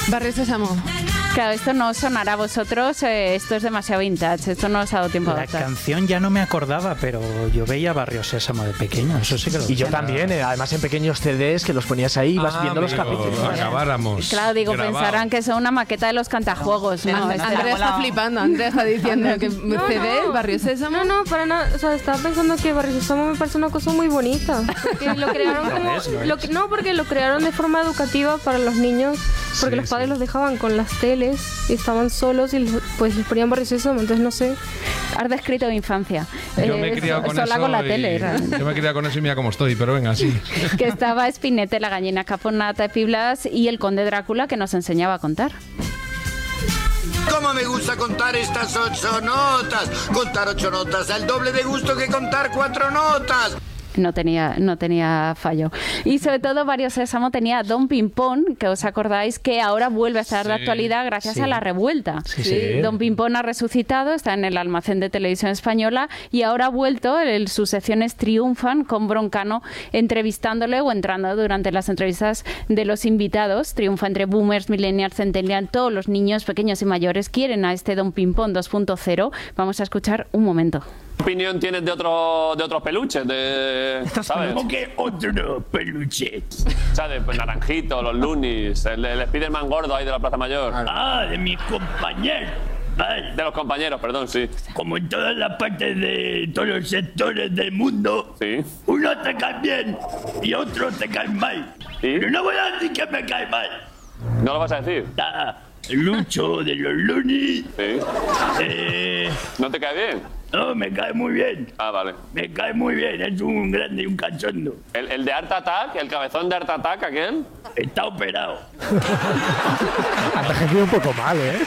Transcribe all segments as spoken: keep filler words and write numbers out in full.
Barrio Sésamo. Claro, esto no sonará a vosotros, eh, esto es demasiado vintage, esto no os ha dado tiempo a La adaptar. canción ya no me acordaba, pero yo veía Barrio Sésamo de pequeño, eso sí que lo Y yo veía. también, eh, además en pequeños C Ds que los ponías ahí y vas Ah, viendo los amigo, capítulos. acabáramos. Claro, digo, grabado. pensarán que son una maqueta de los cantajuegos, ¿no? Andrea Este- Andrea está flipando, Andrea está diciendo que No, C D, no. Barrio Sésamo. No, no, para nada. O sea, estaba pensando que Barrio Sésamo me parece una cosa muy bonita. Porque lo crearon como. Lo que, no, porque lo crearon de forma educativa para los niños. Porque Sí, los padres sí. los dejaban con las teles y estaban solos y les- pues les ponían Barrio Sésamo. Entonces, no sé. Has descrito mi infancia. Yo me he Eh, criado con sola eso. con la y- tele, realmente. Yo me he criado con eso y mira cómo estoy, pero venga, sí. Que estaba Spinette, la gallina caponata de Piblas y el conde Drácula que nos enseñaba a contar. ¿Cómo me gusta contar estas ocho notas? Contar ocho notas da el doble de gusto que contar cuatro notas. No tenía, no tenía fallo. Y sobre todo Barrio Sésamo tenía Don Pimpón, que os acordáis que ahora vuelve a estar de Sí, actualidad gracias sí. a la revuelta. Sí, sí. Don Pimpón ha resucitado, está en el almacén de televisión española y ahora ha vuelto, el, sus secciones triunfan con Broncano entrevistándole o entrando durante las entrevistas de los invitados. Triunfa entre boomers, millennials, centennials, todos los niños pequeños y mayores quieren a este Don Pimpón dos punto cero. Vamos a escuchar un momento. ¿Qué opinión tienes de, otro, de otros peluches? De, ¿sabes? ¿Cómo que otro peluche? ¿Sabes? Pues Naranjito, los Loonies, el, el Spiderman gordo ahí de la Plaza Mayor. Ah, de mis compañeros. Vale. De los compañeros, perdón, sí. Como en todas las partes de todos los sectores del mundo, Sí. uno te cae bien y otro te cae mal. ¿Y? Pero no voy a decir que me cae mal. ¿No lo vas a decir? Ah, Lucho de los Looney. Sí. Eh, ¿No te cae bien? no, me cae muy bien. Ah, vale. Me cae muy bien, es un grande y un cachondo. ¿El, el de Art Attack? ¿El cabezón de Art Attack, aquel? Está operado. Ha envejecido un poco mal, ¿eh?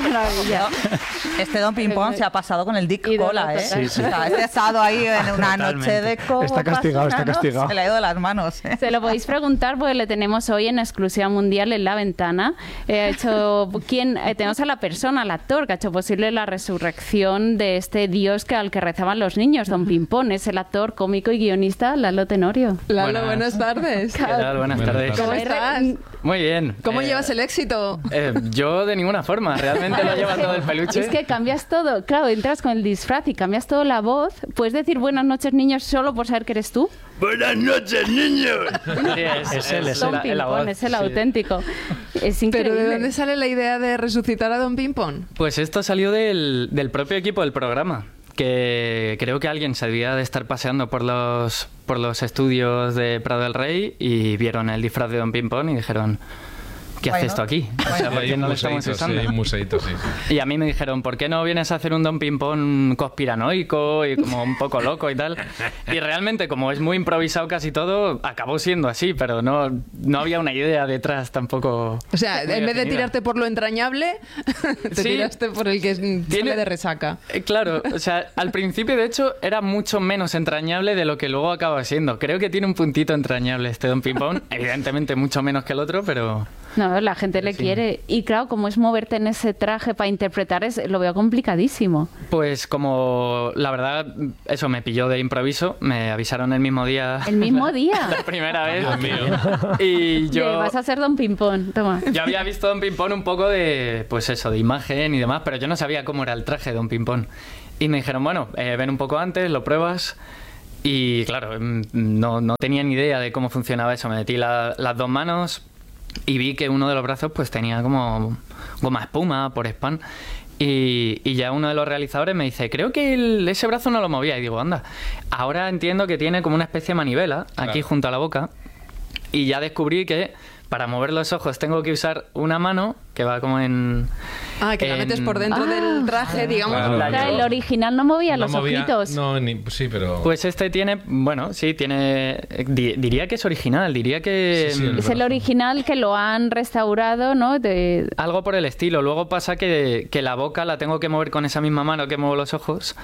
Este Don Pimpón se ha pasado con el Dick Ídolo Cola, ¿eh? total. Sí, sí. O sea, este ha estado ahí en una Totalmente. noche de copas. Está castigado, está ¿no? castigado. Se le ha ido de las manos, ¿eh? Se lo podéis preguntar porque le tenemos hoy en exclusiva mundial en La Ventana. Eh, ha hecho, ¿quién? Eh, tenemos a la persona, al actor, que ha hecho posible la resurrección de este dios que, al que rezaban los niños, Don Pimpón. Es el actor, cómico y guionista Lalo Tenorio. Lalo, Buenas. buenas tardes. ¿Qué tal? Buenas Buenas tardes. ¿Cómo estás? Muy bien. ¿Cómo Eh, llevas el éxito? eh, yo de ninguna forma, realmente lo lleva todo el peluche. Es que cambias todo. Claro, entras con el disfraz y cambias todo la voz. ¿Puedes decir buenas noches, niños, solo por saber que eres tú? Buenas noches, niños. Sí, es, es él, es Don la, es la Pimpón, voz, es el sí. auténtico. Es increíble. ¿Pero de dónde sale la idea de resucitar a Don Pimpón? Pues esto salió del, del propio equipo del programa, que creo que alguien se debía de estar paseando por los, por los estudios de Prado del Rey y vieron el disfraz de Don Pimpón y dijeron... ¿Qué hace Bueno, esto aquí? O sea, ¿por Hay qué un no lo estamos museíto, sí, usando? hay un museíto, sí. Y a mí me dijeron, ¿por qué no vienes a hacer un Don Pimpón conspiranoico y como un poco loco y tal? Y realmente, como es muy improvisado casi todo, acabó siendo así, pero no, no había una idea detrás tampoco. O sea, muy en vez de definida. tirarte por lo entrañable, te Sí. tiraste por el que es- sale de resaca. Eh, claro, o sea, al principio de hecho era mucho menos entrañable de lo que luego acaba siendo. Creo que tiene un puntito entrañable este Don Pimpón, evidentemente mucho menos que el otro, pero... No, la gente le sí. quiere. Y claro, como es moverte en ese traje para interpretar, es, lo veo complicadísimo. Pues como la verdad, eso me pilló de improviso, me avisaron el mismo día. El mismo día. La primera vez. Dios mío. Y De, yo... vas a ser Don Pimpón, toma. Yo había visto Don Pimpón un poco de, pues eso, de imagen y demás, pero yo no sabía cómo era el traje de Don Pimpón. Y me dijeron, bueno, eh, ven un poco antes, lo pruebas. Y claro, mm, no, no tenía ni idea de cómo funcionaba eso. Me metí la- las dos manos y vi que uno de los brazos pues tenía como goma espuma por spam. Y, y ya uno de los realizadores me dice, creo que el- ese brazo no lo movía. Y digo, anda, ahora entiendo que tiene como una especie de manivela aquí Claro. junto a la boca. Y ya descubrí que para mover los ojos tengo que usar una mano que va como en... Ah, que la en- metes por dentro Ah. del traje, digamos. Claro. La Claro, llevo. el original no movía No los movía- ojitos. No, ni, sí, pero... Pues este tiene, bueno, sí, tiene... di- diría que es original, diría que... Sí, sí, el Es el original que lo han restaurado, ¿no? De... Algo por el estilo. Luego pasa que, que la boca la tengo que mover con esa misma mano que muevo los ojos.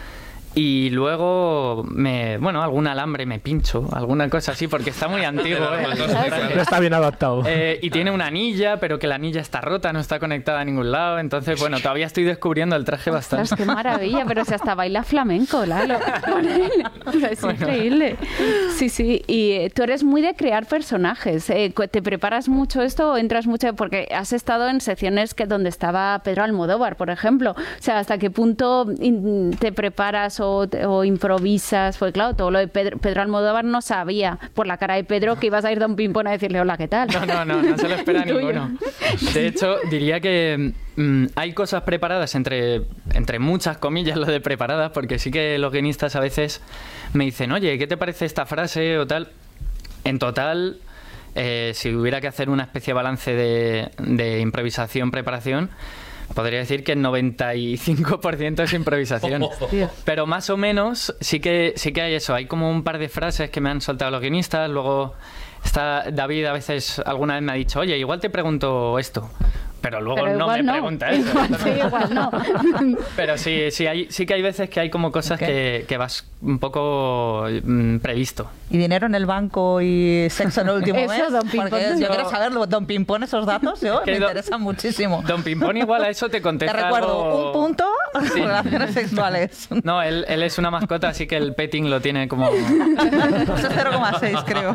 Y luego, me, bueno, algún alambre me pincho, alguna cosa así, porque está muy antiguo. ¿eh? No está bien adaptado. Eh, y tiene una anilla, pero que la anilla está rota, no está conectada a ningún lado. Entonces, bueno, todavía estoy descubriendo el traje bastante. Ostras, qué maravilla, pero si hasta baila flamenco, Lalo, con él. Es Bueno. increíble. Sí, sí. Y eh, tú eres muy de crear personajes. Eh, cu- ¿Te preparas mucho esto o entras mucho? Porque has estado en secciones que donde estaba Pedro Almodóvar, por ejemplo. O sea, ¿hasta qué punto in- te preparas o, te- o improvisas? Pues claro, todo lo de Pedro, Pedro Almodóvar no sabía por la cara de Pedro que ibas a ir Don Pimpón a decirle hola, ¿qué tal? No, no, no, no se lo espera Tuyo. ninguno. De hecho, diría que mm, hay cosas preparadas, entre, entre muchas comillas lo de preparadas, porque sí que los guionistas a veces me dicen, oye, ¿qué te parece esta frase o tal? En total, eh, si hubiera que hacer una especie de balance de, de improvisación, preparación, podría decir que el noventa y cinco por ciento es improvisación. Pero más o menos sí que, sí que hay eso. Hay como un par de frases que me han soltado los guionistas. Luego está David, a veces alguna vez me ha dicho, oye, igual te pregunto esto. Pero luego Pero no me igual no. pregunta eso. Igual sí, igual no. Pero sí, sí, hay, sí que hay veces que hay como cosas Ok. que, que vas un poco mm, previsto. ¿Y dinero en el banco y sexo en el último Eso, mes? Don Pimpón. Porque yo No. quiero saberlo. Don Pimpón, esos datos, yo, Que me do- interesan muchísimo. Don Pimpón igual a eso te Te contesta recuerdo, algo- un punto, Sí. relaciones sexuales. No, él, él es una mascota, así que el petting lo tiene como... Eso es cero coma seis, creo.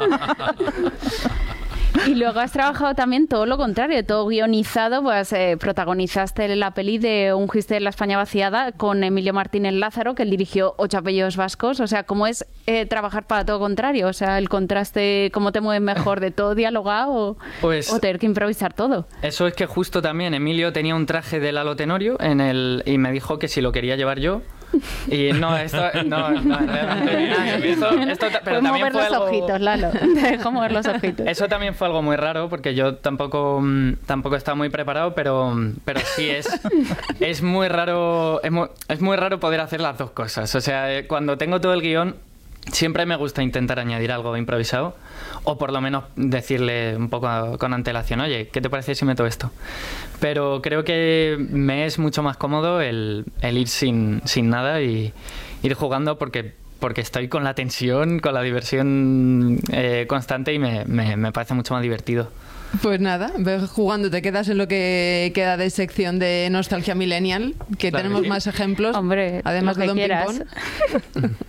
Y luego has trabajado también todo lo contrario, todo guionizado, pues eh, protagonizaste la peli de Un Giste de la España vaciada con Emilio Martínez Lázaro, que él dirigió Ocho apellidos vascos. O sea, ¿cómo es eh, trabajar para todo contrario? O sea, el contraste, ¿cómo te mueves mejor? ¿De todo dialogado o, Pues- o tener que improvisar todo? Eso es que justo también Emilio tenía un traje de Lalo Tenorio en el, y me dijo que si lo quería llevar yo. Y no, esto no, no realmente, esto, esto ta- pero Puedes también mover fue los algo, ojitos, Lalo. Te dejo mover los ojitos. eso también fue algo muy raro porque yo tampoco mm, tampoco estaba muy preparado, pero pero sí es es muy raro es muy, es muy raro poder hacer las dos cosas. O sea, eh, cuando tengo todo el guión siempre me gusta intentar añadir algo improvisado o por lo menos decirle un poco con antelación, oye, ¿qué te parece si meto esto? Pero creo que me es mucho más cómodo el, el ir sin, sin nada y ir jugando porque, porque estoy con la tensión, con la diversión eh, constante y me, me, me parece mucho más divertido. Pues nada, ves jugando, te quedas en lo que queda de sección de Nostalgia Millennial, que Claro que tenemos sí. más ejemplos, Hombre, además lo de que Don quieras. Pimpón.